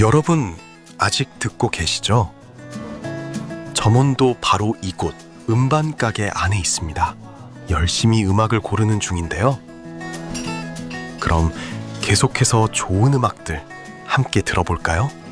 여러분, 아직 듣고 계시죠? 점원도 바로 이곳 음반가게 안에 있습니다. 열심히 음악을 고르는 중인데요. 그럼 계속해서 좋은 음악들 함께 들어볼까요?